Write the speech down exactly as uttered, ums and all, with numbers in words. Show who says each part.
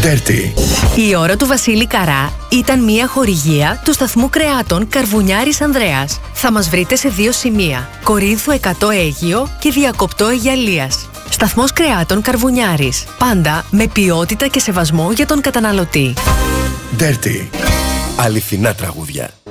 Speaker 1: Dirty.
Speaker 2: Η ώρα του Βασίλη Καρά ήταν μια χορηγία του σταθμού κρεάτων Καρβουνιάρης Ανδρέας. Θα μας βρείτε σε δύο σημεία: Κορίνθου εκατό Αίγυο και Διακοπτό Αιγιαλίας. Σταθμός κρεάτων Καρβουνιάρης. Πάντα με ποιότητα και σεβασμό για τον καταναλωτή.
Speaker 1: Dirty.
Speaker 3: Αληθινά τραγούδια.